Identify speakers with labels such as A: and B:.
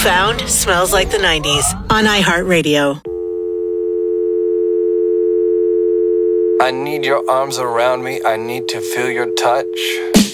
A: found smells like the 90s on iHeartRadio.
B: I need your arms around me. I need to feel your touch.